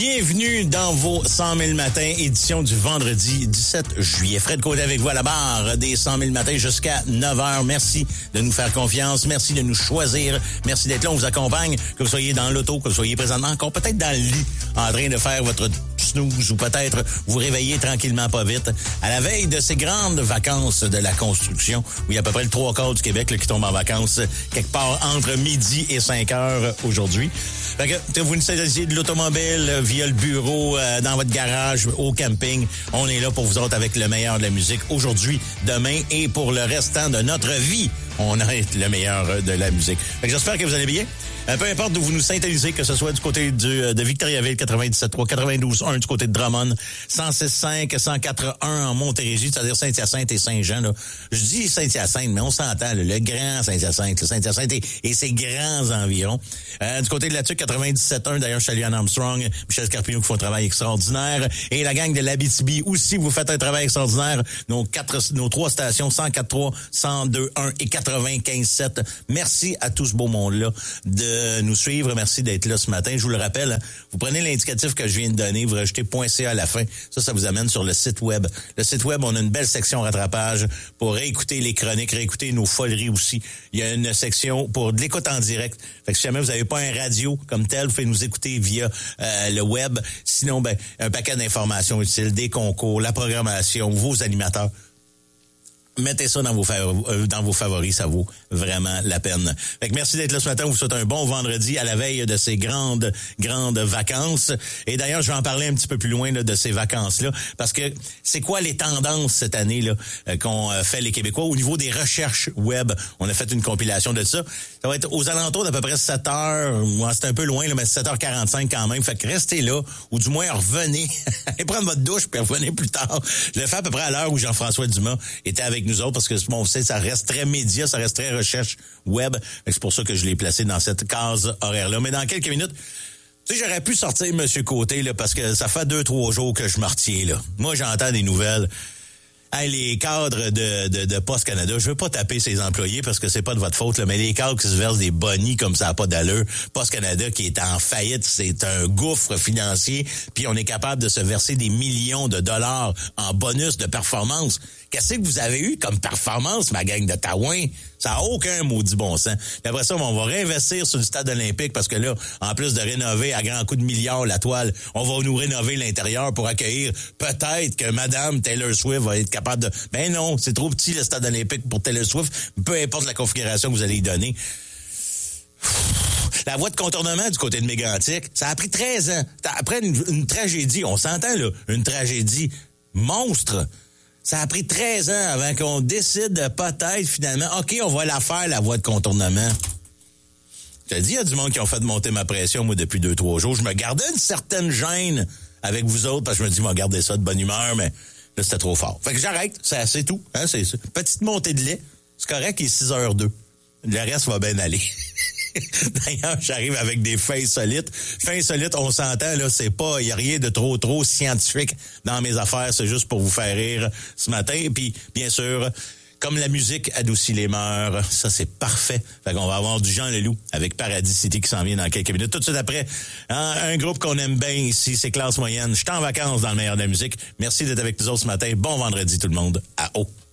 Bienvenue dans vos 100 000 matins, édition du vendredi 17 juillet. Fred Côté avec vous à la barre des 100 000 matins jusqu'à 9 h. Merci de nous faire confiance. Merci de nous choisir. Merci d'être là. On vous accompagne, que vous soyez dans l'auto, que vous soyez présentement encore peut-être dans le lit, en train de faire votre snooze ou peut-être vous réveiller tranquillement pas vite à la veille de ces grandes vacances de la construction où il y a à peu près le 3/4 du Québec là, qui tombe en vacances quelque part entre midi et 5 heures aujourd'hui. Fait que vous nous saisissez de l'automobile via le bureau, dans votre garage, au camping. On est là pour vous autres avec le meilleur de la musique aujourd'hui, demain et pour le restant de notre vie. On a le meilleur de la musique. Fait que j'espère que vous allez bien. Peu importe d'où vous nous syntonisez, que ce soit du côté de Victoriaville, 97.3, 92.1 du côté de Drummond, 106.5, 104.1 en Montérégie, c'est-à-dire Saint-Hyacinthe et Saint-Jean. Là. Je dis Saint-Hyacinthe, mais on s'entend, là, le grand Saint-Hyacinthe, le Saint-Hyacinthe et ses grands environs. Du côté de la TUC, 97.1, d'ailleurs, je salue Anne Armstrong, Michel Scarpino qui font un travail extraordinaire. Et la gang de l'Abitibi aussi, vous faites un travail extraordinaire. Nos trois stations, 104.3, 102.1 et 95.7. Merci à tout ce beau monde-là de nous suivre. Merci d'être là ce matin. Je vous le rappelle, hein, vous prenez l'indicatif que je viens de donner, vous rajoutez .ca à la fin. Ça vous amène sur le site web. Le site web, on a une belle section rattrapage pour réécouter les chroniques, réécouter nos foleries aussi. Il y a une section pour de l'écoute en direct. Fait que si jamais vous n'avez pas un radio comme tel, vous pouvez nous écouter via le web. Sinon, un paquet d'informations utiles, des concours, la programmation, vos animateurs. Mettez ça dans vos favoris, ça vaut vraiment la peine. Fait que merci d'être là ce matin. On vous souhaite un bon vendredi à la veille de ces grandes vacances. Et d'ailleurs, je vais en parler un petit peu plus loin là, de ces vacances-là, parce que c'est quoi les tendances cette année là qu'ont fait les Québécois au niveau des recherches web. On a fait une compilation de ça. Ça va être aux alentours d'à peu près 7 heures. Ouais, c'est un peu loin, là, mais 7h45 quand même. Fait que restez là, ou du moins revenez. Allez prendre votre douche puis revenez plus tard. Je l'ai fait à peu près à l'heure où Jean-François Dumas était avec nous autres, parce que bon, vous savez, ça reste très média, ça reste très recherche web. C'est pour ça que je l'ai placé dans cette case horaire-là. Mais dans quelques minutes, tu sais, j'aurais pu sortir M. Côté, là, parce que ça fait 2-3 jours que je me retiens, là. Moi, j'entends des nouvelles. Hey, les cadres de Poste Canada, je veux pas taper ces employés parce que c'est pas de votre faute, là, mais les cadres qui se versent des bonnies comme ça n'a pas d'allure. Poste Canada qui est en faillite, c'est un gouffre financier, puis on est capable de se verser des millions de dollars en bonus de performance. Qu'est-ce que vous avez eu comme performance, ma gang de Taouin? Ça n'a aucun maudit bon sens. Puis après ça, on va réinvestir sur le stade olympique parce que là, en plus de rénover à grands coups de milliards la toile, on va nous rénover l'intérieur pour accueillir peut-être que Madame Taylor Swift va être capable de... Ben non, c'est trop petit le stade olympique pour Taylor Swift, peu importe la configuration que vous allez y donner. La voie de contournement du côté de Mégantic, ça a pris 13 ans. Après une tragédie, on s'entend là, une tragédie monstre. Ça a pris 13 ans avant qu'on décide de peut-être finalement, OK, on va la faire, la voie de contournement. Je te dis, il y a du monde qui ont fait monter ma pression, moi, depuis 2-3 jours. Je me gardais une certaine gêne avec vous autres, parce que je me dis, moi, gardez ça de bonne humeur, mais là, c'était trop fort. Fait que j'arrête, c'est tout. Hein, c'est ça. Petite montée de lait, c'est correct, il est 6h02. Le reste va bien aller. D'ailleurs, j'arrive avec des faits insolites. Faits insolites, on s'entend, là, c'est pas, il y a rien de trop scientifique dans mes affaires, c'est juste pour vous faire rire ce matin. Et puis, bien sûr, comme la musique adoucit les mœurs, ça, c'est parfait. Fait qu'on va avoir du Jean Leloup avec Paradis City qui s'en vient dans quelques minutes. Tout de suite après, un groupe qu'on aime bien ici, c'est Classe Moyenne. Je suis en vacances dans le meilleur de la musique. Merci d'être avec nous autres ce matin. Bon vendredi, tout le monde. À haut.